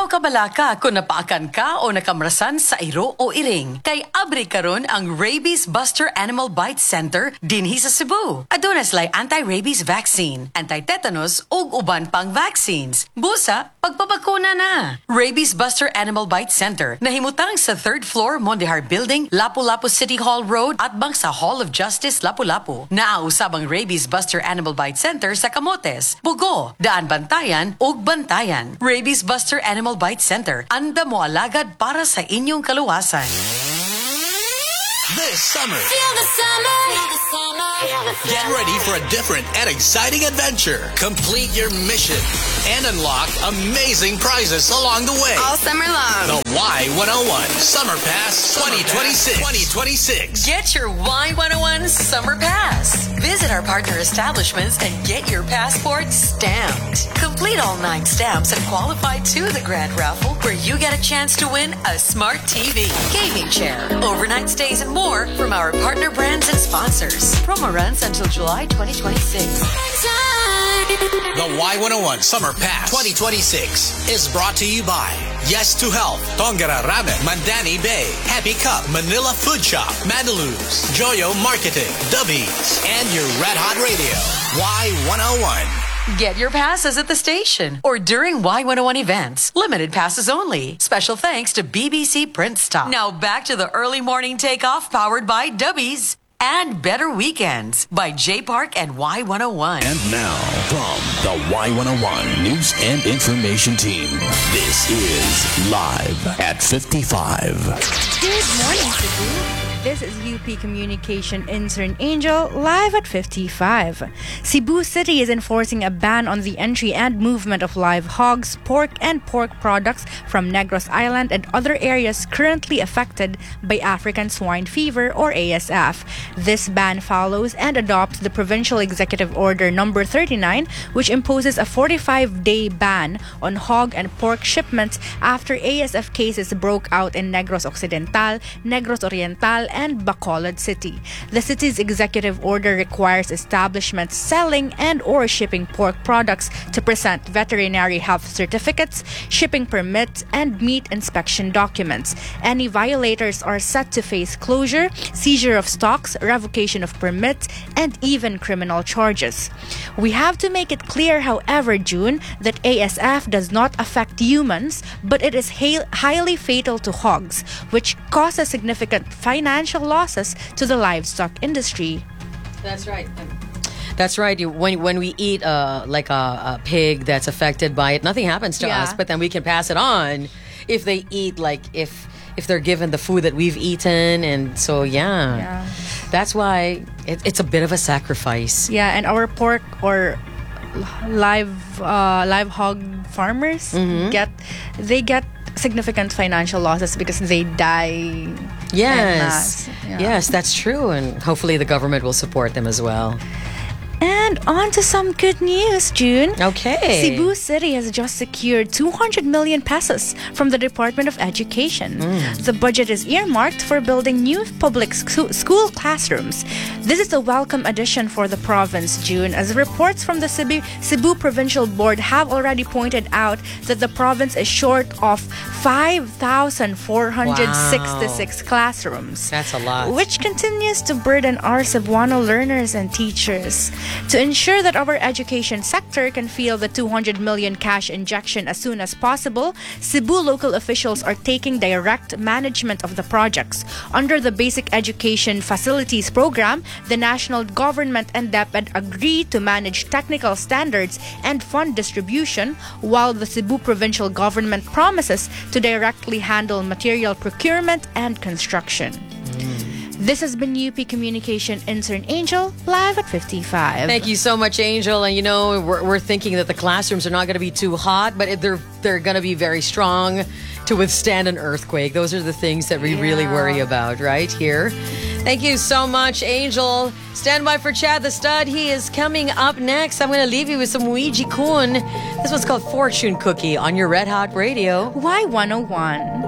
Ayaw ka balaka kung napaakan ka o nakamrasan sa iro o iring. Kay abri karon ang Rabies Buster Animal Bite Center dinhi sa Cebu. Aduna sila'y anti-rabies vaccine, anti-tetanus ug uban pang vaccines. Busa, pagpabakuna na. Rabies Buster Animal Bite Center nahimutang sa 3rd floor Mondihar Building, Lapu-Lapu City Hall Road at bang sa Hall of Justice, Lapu-Lapu. Naausab ang Rabies Buster Animal Bite Center sa Camotes, Bugo, Daan Bantayan ug Bantayan. Rabies Buster Animal Bite Center, anda mo alagad para sa inyong kaluwasan. This summer, Feel the summer. Feel the summer. Feel the summer. get ready for a different and exciting adventure. Complete your mission and unlock amazing prizes along the way. All summer long. The Y101 Summer Pass 2026. Get your Y101 Summer Pass. Visit our partner establishments and get your passport stamped. Complete all 9 stamps and qualify to the grand raffle where you get a chance to win a smart TV, gaming chair, overnight stays and more from our partner brands and sponsors. Promo runs until July 2026. The Y101 Summer Pass 2026 is brought to you by Yes to Health, Tongara Ramen, Mandani Bay, Happy Cup, Manila Food Shop, Mandaloo's, Joyo Marketing, Dubbies, and your Red Hot Radio, Y101. Get your passes at the station or during Y101 events. Limited passes only. Special thanks to BBC Print Stock. Now back to the early morning takeoff powered by Dubbies and Better Weekends by J Park and Y101. And now, from the Y101 News and Information Team, this is Live at 55. Good morning, Cebu. This is UP Communication Intern Angel, live at 55. Cebu City is enforcing a ban on the entry and movement of live hogs, pork, and pork products from Negros Island and other areas currently affected by African swine fever or ASF. This ban follows and adopts the Provincial Executive Order number 39, which imposes a 45-day ban on hog and pork shipments after ASF cases broke out in Negros Occidental, Negros Oriental, and Bacolod City. The city's executive order requires establishments selling and or shipping pork products to present veterinary health certificates, shipping permits, and meat inspection documents. Any violators are set to face closure, seizure of stocks, revocation of permits, and even criminal charges. We have to make it clear, however, June, that ASF does not affect humans, but it is highly fatal to hogs, which causes significant financial losses to the livestock industry. That's right. That's right. When we eat like a pig that's affected by it, nothing happens to us, but then we can pass it on if they eat, like if they're given the food that we've eaten. And so, that's why it's a bit of a sacrifice. Yeah, and our pork or live hog farmers get significant financial losses because they die. Yes. Yes, that's true. And hopefully the government will support them as well. And on to some good news, June. Okay. Cebu City has just secured 200 million pesos from the Department of Education. The budget is earmarked for building new public school classrooms. This is a welcome addition for the province, June, as reports from the Cebu Provincial Board have already pointed out that the province is short of 5,466 classrooms. That's a lot. Which continues to burden our Cebuano learners and teachers. To ensure that our education sector can feel the 200 million cash injection as soon as possible, Cebu local officials are taking direct management of the projects. Under the Basic Education Facilities Program, the national government and DepEd agreed to manage technical standards and fund distribution, while the Cebu provincial government promises to directly handle material procurement and construction. This has been UP Communication Intern Angel, live at 55. Thank you so much, Angel. And we're thinking that the classrooms are not going to be too hot, but they're going to be very strong to withstand an earthquake. Those are the things that we really worry about right here. Thank you so much, Angel. Stand by for Chad the Stud. He is coming up next. I'm going to leave you with some Ouija Kun. This one's called Fortune Cookie on your Red Hot Radio. Y101.